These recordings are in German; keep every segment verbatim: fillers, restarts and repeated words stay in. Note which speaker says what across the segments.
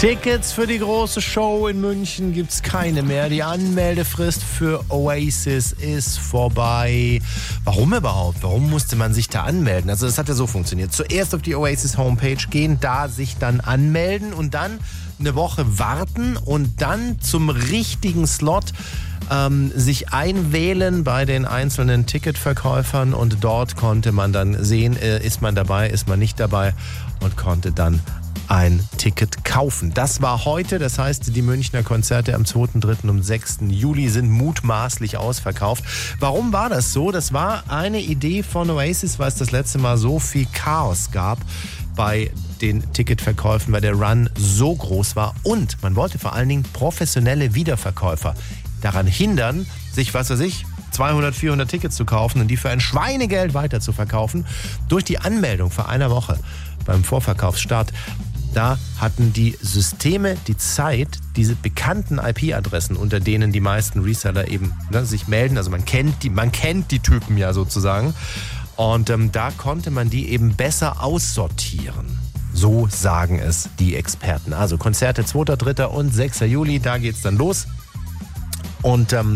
Speaker 1: Tickets für die große Show in München gibt's keine mehr. Die Anmeldefrist für Oasis ist vorbei. Warum überhaupt? Warum musste man sich da anmelden? Also das hat ja so funktioniert. Zuerst auf die Oasis Homepage gehen, da sich dann anmelden und dann eine Woche warten und dann zum richtigen Slot ähm, sich einwählen bei den einzelnen Ticketverkäufern und dort konnte man dann sehen, äh, ist man dabei, ist man nicht dabei und konnte dann ein Ticket kaufen. Das war heute, das heißt, die Münchner Konzerte am zweiten, dritten und sechsten Juli sind mutmaßlich ausverkauft. Warum war das so? Das war eine Idee von Oasis, weil es das letzte Mal so viel Chaos gab bei den Ticketverkäufen, weil der Run so groß war und man wollte vor allen Dingen professionelle Wiederverkäufer daran hindern, sich, was weiß ich, zweihundert, vierhundert Tickets zu kaufen und die für ein Schweinegeld weiter zu verkaufen. Durch die Anmeldung vor einer Woche beim Vorverkaufsstart, da hatten die Systeme die Zeit, diese bekannten I P-Adressen, unter denen die meisten Reseller eben ne, sich melden, also man kennt die, man kennt die Typen ja sozusagen, und ähm, da konnte man die eben besser aussortieren. So sagen es die Experten. Also Konzerte zweiter, dritter und sechster Juli, da geht's dann los. Und ähm,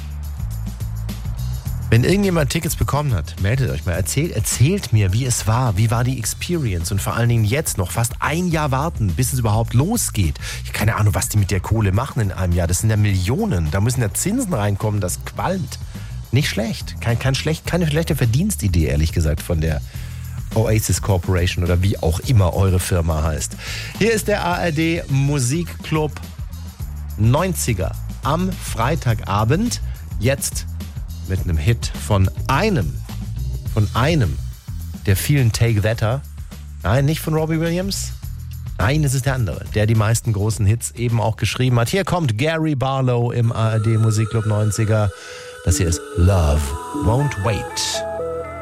Speaker 1: wenn irgendjemand Tickets bekommen hat, meldet euch mal, erzählt, erzählt mir, wie es war, wie war die Experience und vor allen Dingen jetzt noch fast ein Jahr warten, bis es überhaupt losgeht. Ich habe keine Ahnung, was die mit der Kohle machen in einem Jahr, das sind ja Millionen, da müssen ja Zinsen reinkommen, das qualmt. Nicht schlecht, kein, kein schlecht, keine schlechte Verdienstidee, ehrlich gesagt, von der Oasis Corporation oder wie auch immer eure Firma heißt. Hier ist der A R D Musikclub neunziger am Freitagabend, jetzt mit einem Hit von einem, von einem der vielen Take Thater. Nein, nicht von Robbie Williams. Nein, es ist der andere, der die meisten großen Hits eben auch geschrieben hat. Hier kommt Gary Barlow im A R D Musikclub neunziger. Das hier ist Love Won't Wait.